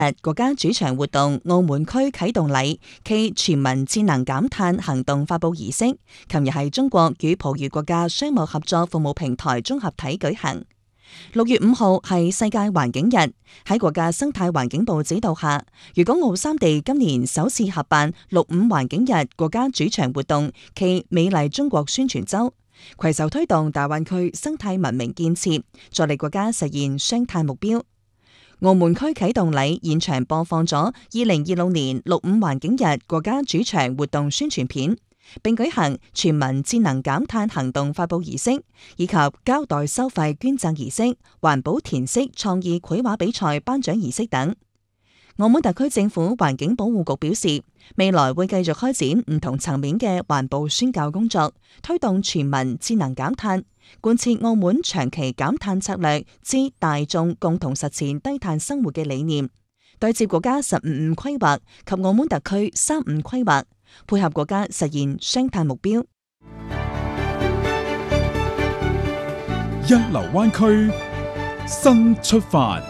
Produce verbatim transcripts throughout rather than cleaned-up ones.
日國家主場活動澳門區啟動禮暨全民節能減碳行動發佈儀式，琴日係中國與葡語國家商務合作服務平台綜合體舉行。六月五號係世界環境日，喺國家生態環境部指導下，粵港澳三地今年首次合辦六五環境日國家主場活動暨美麗中國宣傳周，攜手推動大灣區生態文明建設，助力國家實現雙碳目標。澳門區啟動禮現場播放咗二零二六年六五環境日國家主場活動宣傳片，並舉行全民節能減碳行動發佈儀式，以及膠袋收費捐贈儀式、環保填色創意繪畫比賽頒獎儀式等。澳門特區政府環境保護局表示，未來會繼續開展唔同層面嘅環保宣教工作，推動全民節能減碳，貫徹澳門長期減碳策略之大眾共同實踐低碳生活嘅理念，對接國家十五五規劃及澳門特區三五規劃，配合國家實現雙碳目標。 一流灣區新出發。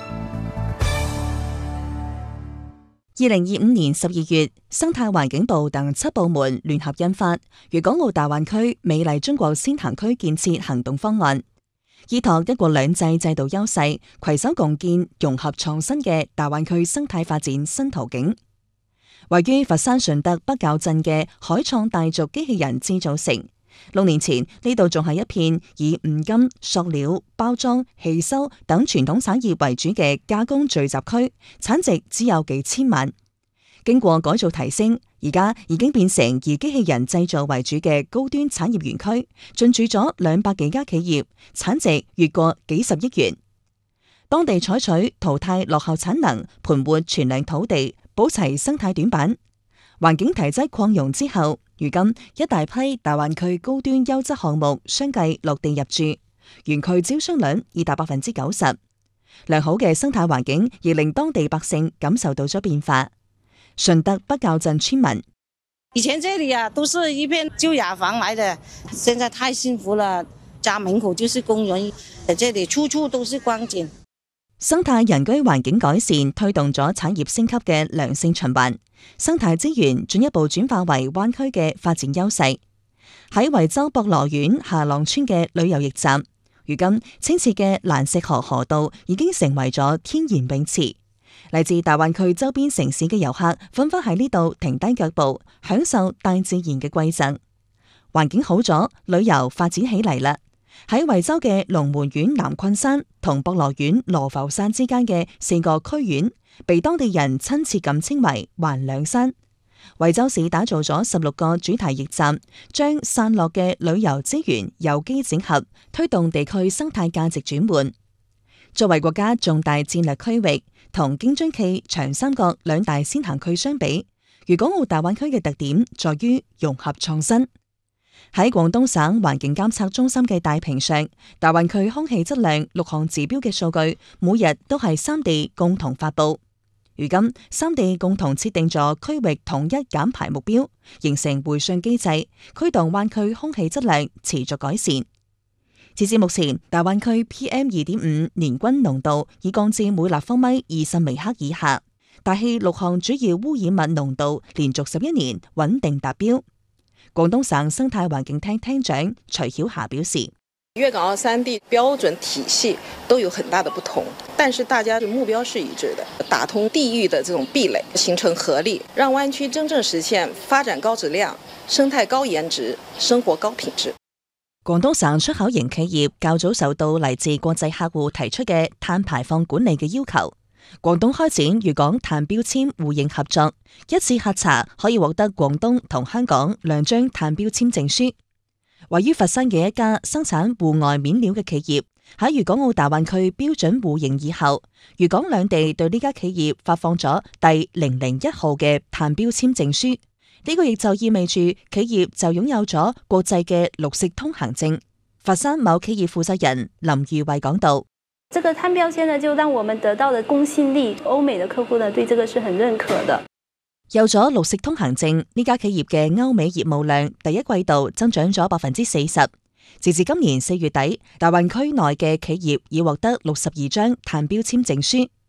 二零二五年十二月，生態環境部等七部門聯合印發《粵港澳大灣區美麗中國先行區建設行動方案》，依託一國兩制制度優勢，攜手共建融合創新嘅大灣區生態發展新途徑。位於佛山順德北滘鎮嘅海創大族機器人製造城，六年前呢度仲係一片以五金、塑料、包裝、汽修等傳統產業為主嘅加工聚集區，產值只有幾千萬。經過改造提升，而家已經變成以機器人製造為主嘅高端產業園區，進駐咗兩百幾家企業，產值越過幾十億元。當地採取淘汰落後產能，盤活存量土地，補齊生態短板，環境體質擴容之後，如今一大批大灣區高端優質項目相繼落地入駐，園區招商率已達百分之九十。良好嘅生態環境亦令當地百姓感受到咗變化。順德北滘鎮村民： 以前這裏啊，都是一片舊雅房來的，現在太幸福了，家門口就是公園，這裏處處都是光景。 生態人居環境改善推動咗產業升級嘅良性循環，生態資源進一步轉化為灣區嘅發展優勢。喺惠州博羅縣下浪村嘅旅遊驛站，如今清澈嘅蘭石河河道已經成為咗天然泳池。嚟自大灣區周邊城市嘅遊客紛紛喺呢度停低腳步，享受大自然嘅饋贈。環境好咗，旅遊發展起嚟啦。喺惠州嘅龍門縣南昆山同博羅縣羅浮山之間嘅四個區縣，被當地人親切咁稱為環兩山。惠州市打造咗十六個主題驛站，將散落嘅旅遊資源有機整合，推動地區生態價值轉換。作為國家重大戰略區域，同京津冀、長三角兩大先行區相比，粵港澳大灣區嘅特點在於融合創新。喺廣東省環境監測中心嘅大屏上，大灣區空氣質量六項指標嘅數據，每日都係三地共同發佈。如今，三地共同設定咗區域統一減排目標，形成回旋機制，驅動灣區空氣質量持續改善。截至目前，大灣區 P M 二點五 年均濃度已降至每立方米二十微克以下，大氣六項主要污染物濃度連續十一年穩定達標。廣東省生態環境廳廳長徐曉霞表示， 粵港澳三地標準體系都有很大的不同，但是大家的目標是一致的，打通地域的這種壁壘，形成合力，讓灣區真正實現發展高質量、生態高顏值、生活高品質。 廣東省出口型企業較早受到嚟自國際客戶提出嘅碳排放管理嘅要求，廣東開展粵港碳標籤互認合作，一次核查可以獲得廣東同香港兩張碳標籤證書。位於佛山嘅一家生產戶外面料嘅企業，喺粵港澳大灣區標準互認以後，粵港兩地對呢家企業發放咗第零零一號嘅碳標籤證書。呢個亦就意味住企業就擁有咗國際嘅綠色通行證。佛山某企業負責人林裕慧講道： 這個碳標籤呢，就讓我們得到的公信力，歐美的客戶呢對這個是很認可的。 有咗綠色通行證，呢家企業嘅歐美業務量第一季度增長咗百分之四十。截至今年四月底，大灣區內嘅企業已獲得六十二張碳標籤證書。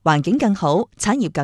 環境更好，產業更